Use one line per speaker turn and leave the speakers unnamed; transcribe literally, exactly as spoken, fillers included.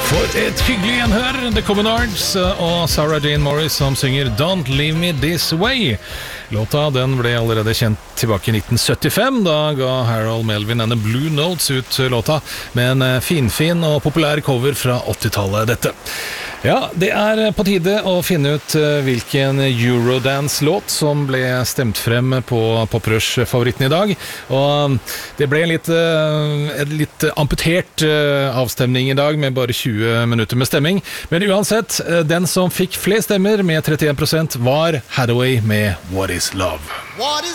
For et hyggelig gjenhør, The Communards og Sarah Jane Morris som synger Don't Leave Me This Way. Låta den ble allerede kjent tilbake i nitten syttifem, da ga Harold Melvin and the Blue Notes ut låta med en finfin og populær cover fra åttitallet dette. Ja, det er på tide å finne ut hvilken Eurodance-låt som ble stemt frem på Poprush-favoritten i dag. Og det ble en litt, en litt amputert avstemning i dag med bare tjue minutter med stemming. Men uansett, den som fikk flest stemmer med trettien prosent var Hathaway med What is Love.
What is